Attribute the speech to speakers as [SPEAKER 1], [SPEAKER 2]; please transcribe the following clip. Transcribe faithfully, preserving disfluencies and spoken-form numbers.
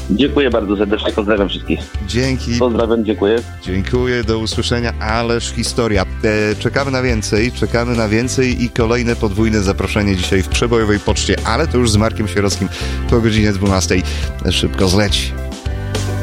[SPEAKER 1] Dziękuję bardzo serdecznie, pozdrawiam wszystkich.
[SPEAKER 2] Dzięki.
[SPEAKER 1] Pozdrawiam, dziękuję.
[SPEAKER 2] Dziękuję, do usłyszenia, ależ historia. E, czekamy na więcej, czekamy na więcej i kolejne podwójne zaproszenie dzisiaj w Przebojowej Poczcie, ale to już z Markiem Sierockim po godzinie dwunastej. Szybko zleci.